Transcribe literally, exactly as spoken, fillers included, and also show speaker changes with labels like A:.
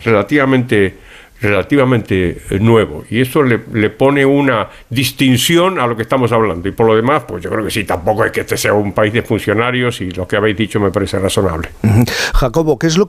A: relativamente relativamente nuevo, y eso le, le pone una distinción a lo que estamos hablando. Y por lo demás, pues yo creo que sí, tampoco es que este sea un país de funcionarios, y lo que habéis dicho me parece razonable.
B: Uh-huh. Jacobo, ¿qué es lo